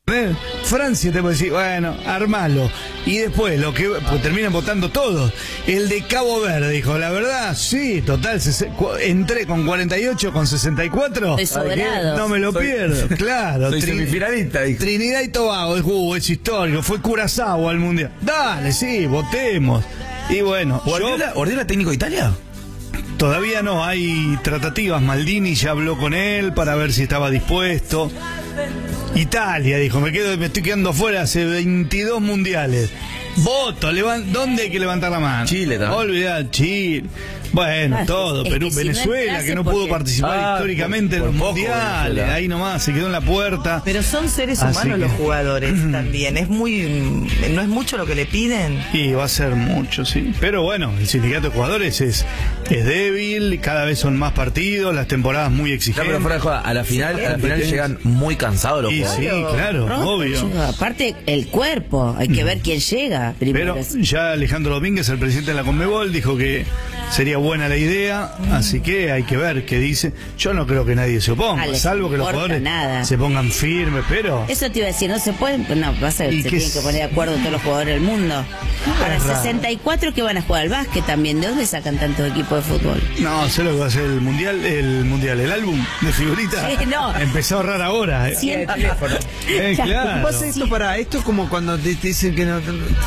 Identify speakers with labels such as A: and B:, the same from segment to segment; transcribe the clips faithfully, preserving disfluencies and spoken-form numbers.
A: ¿Eh? Francia te puede decir, bueno, armalo. Y después, lo que pues, terminan votando todos. El de Cabo Verde dijo, la verdad, sí, total, entré con cuarenta y ocho, con sesenta y cuatro. No me lo soy, pierdo, claro.
B: Soy semifinalista.
A: Trinidad y Tobago, uh, es histórico, fue Curazao al Mundial. Dale, sí, votemos. Y bueno,
B: ¿Guardiola,
A: yo,
B: ¿Guardiola técnico de Italia?
A: Todavía no, hay tratativas. Maldini ya habló con él para ver si estaba dispuesto. Italia dijo, me quedo, me estoy quedando fuera hace veintidós mundiales. Voto, levan, ¿dónde hay que levantar la mano?
B: Chile también.
A: Olvidar, Chile. Bueno, ah, todo, es Perú, que Venezuela, si no que no pudo porque... participar ah, históricamente por, por en los mundiales, Venezuela. Ahí nomás, se quedó en la puerta.
C: Pero son seres humanos que... los jugadores también, es muy, no es mucho lo que le piden.
A: Y va a ser mucho, sí. Pero bueno, el sindicato de jugadores es, es débil, cada vez son más partidos, las temporadas muy exigentes.
B: No, pero fuera de joda, a la final, sí, a la final llegan muy cansados los
A: y
B: jugadores.
A: Sí, claro,
D: no,
A: obvio.
D: Chico, aparte, el cuerpo, hay que ver quién llega primero.
A: Pero ya Alejandro Domínguez, el presidente de la Conmebol, dijo que sería buena la idea, así que hay que ver qué dice. Yo no creo que nadie se oponga, ah, salvo que los jugadores nada. se pongan firmes, pero...
D: Eso te iba a decir, no se pueden, no, pasa que se tienen que poner de acuerdo todos los jugadores del mundo. Para sesenta y cuatro que van a jugar al básquet también, ¿de dónde sacan tantos equipos de fútbol?
A: No, sé lo que va a hacer el mundial, el mundial, el álbum de figuritas.
D: Sí, no.
A: Empezó a ahorrar ahora.
D: Sí,
A: eh.
D: el teléfono.
A: Eh, claro.
E: ¿Vos haces esto para esto como cuando te, te dicen que no...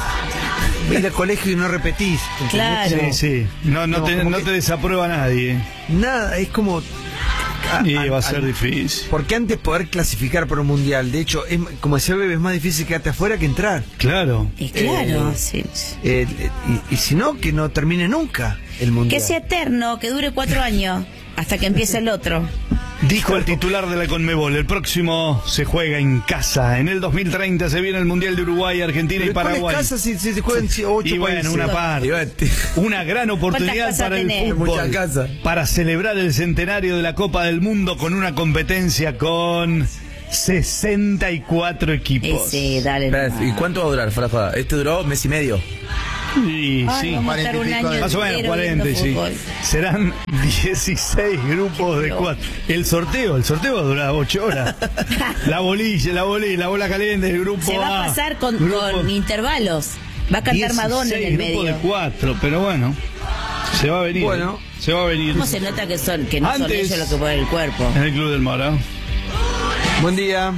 E: ir al colegio y no repetís?
D: Claro.
A: Sí, sí. No, no, no, te, no te desaprueba nadie.
E: Nada, es como...
A: A, y va a ser a, difícil.
E: Porque antes poder clasificar por un mundial, de hecho, es, como decía Bebe, es más difícil quedarte afuera que entrar.
A: Claro.
D: Y claro,
E: eh,
D: sí.
E: Eh, y, y si no, que no termine nunca el mundial.
D: Que sea eterno, que dure cuatro años, hasta que empiece el otro.
A: Dijo el titular de la Conmebol, el próximo se juega en casa. En el dos mil treinta se viene el Mundial de Uruguay, Argentina y Paraguay.
E: casa si, si se juegan ocho
A: Y bueno,
E: países?
A: una parte. Una gran oportunidad para el
D: tenés?
A: fútbol. Para celebrar el centenario de la Copa del Mundo con una competencia con sesenta y cuatro equipos.
D: Sí, dale.
B: ¿Y cuánto va a durar, Fraja? Este duró mes y medio.
A: Y
D: Ay,
A: sí,
D: vamos a estar un año
A: más o menos cuarenta, sí. Serán dieciséis grupos de cuatro. El sorteo, el sorteo va a durar ocho horas. La bolilla, la bolilla, la bola caliente, el grupo
D: Se va a pasar con, con intervalos. Va a cantar Madonna en el medio.
A: De cuatro, pero bueno, se va a venir.
E: Bueno,
A: se va a venir.
D: ¿Cómo se nota que son que no
A: Antes,
D: son ellos los que ponen el cuerpo?
A: En el Club del Mora.
E: Buen día.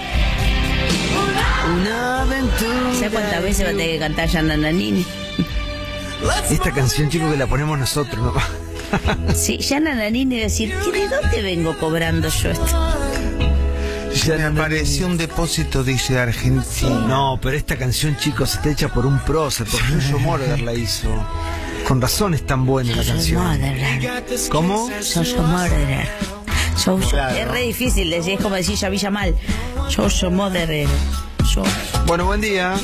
E: Una aventura.
D: ¿Sabes cuántas veces va a tener que cantar Gianna Nannini?
E: Esta canción, chicos, que la ponemos nosotros, ¿no?
D: Sí, Gianna Nannini decir, ¿de dónde vengo cobrando yo esto?
F: Se me apareció un depósito, dice Argentina.
E: No, pero esta canción, chicos, está hecha por un prócer, por Jojo Moroder la hizo. Con razón es tan buena la canción. ¿Cómo?
D: Jojo Moroder. Claro. Es re difícil decir, es como decir Yavilla mal. Jojo Moroder.
E: Bueno, buen día.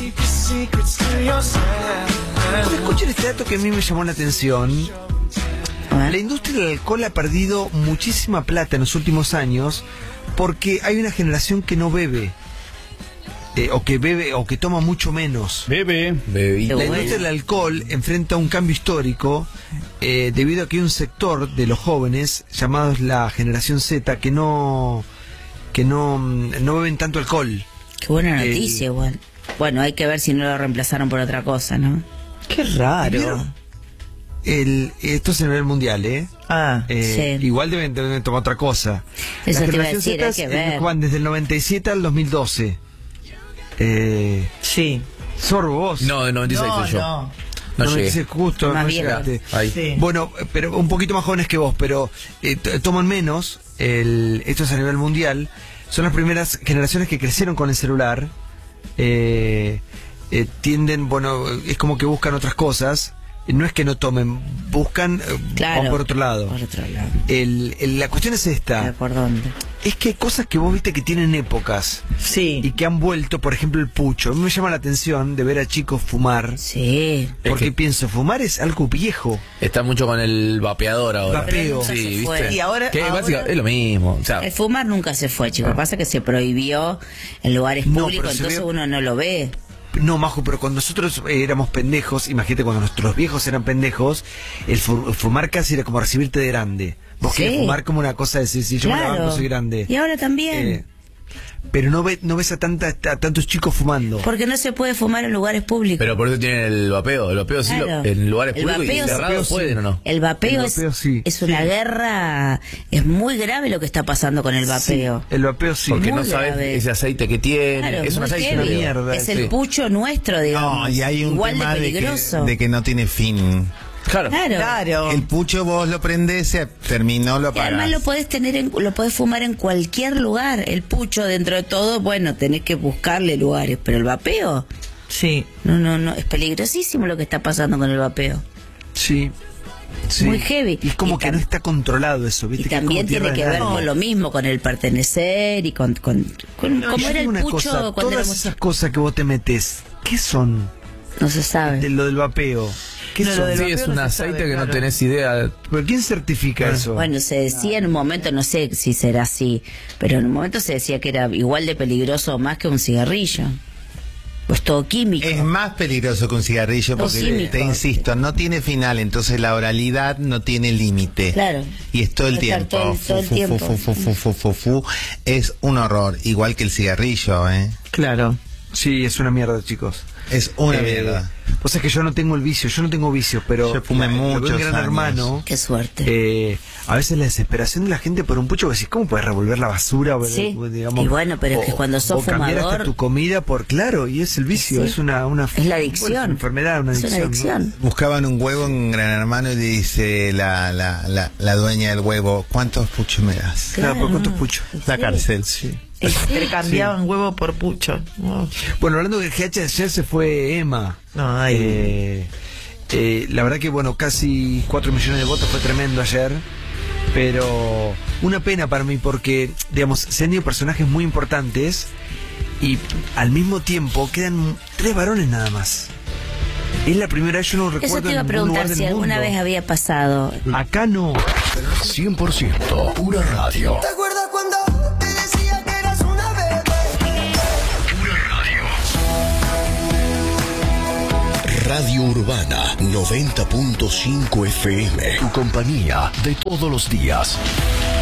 E: Escuchen este dato que a mí me llamó la atención. La industria del alcohol ha perdido muchísima plata en los últimos años porque hay una generación que no bebe. Eh, o que bebe o que toma mucho menos.
A: Bebe, bebe.
E: La industria del alcohol enfrenta un cambio histórico eh, debido a que hay un sector de los jóvenes llamados la generación Z que no que no, no beben tanto alcohol.
D: Qué buena noticia, el, igual. Bueno, hay que ver si no lo reemplazaron por otra cosa, ¿no?
C: Qué raro.
E: El, esto es a nivel mundial, ¿eh?
C: Ah,
E: eh
D: sí.
E: Igual deben, deben tomar otra cosa.
D: Eso
E: la
D: te iba a
E: generación
D: decir,
E: Z
D: hay que ver.
E: Juan, desde el noventa y siete al dos mil doce. Eh,
C: sí.
E: Sorbo, vos.
B: No, de noventa y seis
C: no,
B: fui yo.
C: No,
E: no, no llegué. Justo,
D: más
E: no
D: llegaste.
E: Ahí. Sí. Bueno, pero un poquito más jóvenes que vos, pero eh, toman menos. El, esto es a nivel mundial. Son las primeras generaciones que crecieron con el celular. Eh, eh, tienden, bueno, es como que buscan otras cosas. No es que no tomen, buscan
D: claro,
E: van por otro lado.
D: Por otro lado.
E: El, el, la cuestión es esta.
D: ¿Por dónde?
E: Es que hay cosas que vos viste que tienen épocas.
C: Sí.
E: Y que han vuelto, por ejemplo, el pucho. A mí me llama la atención de ver a chicos fumar.
D: Sí.
E: Porque
B: es que
E: pienso, fumar es algo viejo.
B: Está mucho con el vapeador ahora.
E: Vapeo.
B: Sí, ¿viste?
C: Y ahora,
B: que
C: ahora...
B: básicamente es lo mismo. O sea,
D: el fumar nunca se fue, chicos. Pasa que se prohibió en lugares
E: No,
D: públicos, entonces
E: ve...
D: uno no lo ve.
E: No, Majo, pero cuando nosotros éramos pendejos, imagínate cuando nuestros viejos eran pendejos, el fumar casi era como recibirte de grande. Vos
D: sí.
E: querés fumar como una cosa de decir, si yo
D: claro.
E: me la banco, soy grande.
D: Y ahora también.
E: Eh, pero no, ve, no ves a, tanta, a tantos chicos fumando.
D: Porque no se puede fumar en lugares públicos.
B: Pero por eso tienen el vapeo. El vapeo sí,
D: Claro.
B: lo- en lugares
D: El
B: públicos y
D: vapeo sí.
B: cerrados pueden o no.
D: El vapeo,
E: El vapeo
D: es,
E: sí.
D: es una guerra, es muy grave lo que está pasando con el vapeo.
E: Sí, el vapeo sí.
B: Porque
D: Muy
B: no sabes
D: grave.
B: ese aceite que tiene.
D: Claro,
B: es un
D: muy
B: aceite
D: heavy.
B: de
E: mierda,
D: Es
B: sí.
D: el pucho nuestro, digamos.
F: No, y hay un
D: Igual
F: tema
D: de
F: de que,
D: peligroso.
F: de que no tiene fin.
B: Claro.
D: Claro.
C: Claro.
F: El pucho vos lo prendés, se terminó, lo
D: Y además
F: apagás.
D: lo podés tener, en, lo podés fumar en cualquier lugar. El pucho, dentro de todo, bueno, tenés que buscarle lugares. Pero el vapeo,
C: Sí.
D: no, no, no, es peligrosísimo lo que está pasando con el vapeo.
E: Sí. sí.
D: Muy heavy.
E: Y es como
D: Y
E: que
D: tam-
E: no está controlado eso,
D: Y
E: ¿viste? Que es
D: también
E: como
D: tiene
E: tierra
D: que
E: de
D: ver
E: nadie.
D: con lo mismo, con el pertenecer y con, con, con
E: No,
D: cómo
E: yo
D: era
E: digo
D: el
E: una
D: pucho
E: cosa,
D: cuando
E: todas
D: éramos...
E: esas cosas que vos te metes, ¿qué son?
D: No se sabe.
E: De lo del vapeo. ¿Qué
C: No, lo
E: son?
C: del
B: Sí,
C: vapeo
B: es
C: no
B: un
C: se
B: aceite
C: sabe,
B: que no
C: claro.
B: tenés idea.
E: ¿Pero quién certifica eso?
D: Bueno, se decía en un momento, no sé si será así, pero en un momento se decía que era igual de peligroso o más que un cigarrillo. Pues todo químico.
F: Es más peligroso que un cigarrillo
D: Todo
F: porque,
D: químico.
F: te insisto, no tiene final, entonces la oralidad no tiene límite.
D: Claro.
F: Y es todo el
D: Estar
F: tiempo.
D: todo el- todo el
F: Fu, fu,
D: tiempo.
F: fu, fu, fu, fu, fu, fu. Es un horror, igual que el cigarrillo, ¿eh?
C: Claro.
E: Sí, es una mierda, chicos.
F: Es una
E: Eh,
F: mierda.
E: Pues es que yo no tengo el vicio, yo no tengo vicios, pero
F: Yo fumé
E: la- lo veo en
F: muchos
E: Gran
F: años.
E: Hermano.
D: Qué suerte.
E: Eh, a veces la desesperación de la gente por un pucho, que decís, ¿cómo puedes revolver la basura? O,
D: Sí.
E: o, digamos,
D: Y bueno, pero es que cuando sos
E: o cambiar hasta
D: fumador-
E: tu comida por, claro, y es el vicio,
D: Sí.
E: es una, una
D: Es la adicción.
E: bueno, es una enfermedad, una
D: Es
E: adicción.
D: una
E: ¿no?
D: adicción.
F: Buscaban un huevo en Gran Hermano y dice la, la, la, la dueña del huevo, ¿cuántos puchos me das?
E: Claro, ¿por cuántos puchos?
F: La
D: Sí.
F: cárcel, sí.
D: Y sí.
C: Intercambiaban huevo por pucho. No.
E: Bueno, hablando del G H, ayer se fue Emma.
C: No, ay.
E: Eh, eh, la verdad que, bueno, casi cuatro millones de votos, fue tremendo ayer. Pero una pena para mí porque, digamos, se han ido personajes muy importantes y al mismo tiempo quedan tres varones nada más. Es la primera vez, yo no recuerdo.
D: Eso te iba a
E: en ningún
D: preguntar
E: lugar
D: si
E: del
D: alguna
E: mundo.
D: vez había pasado.
E: Acá no.
G: cien por ciento pura radio.
H: ¿Te acuerdas cuando te decía que eras una bebé?
G: Pura radio. Radio Urbana noventa punto cinco F M. Tu compañía de todos los días.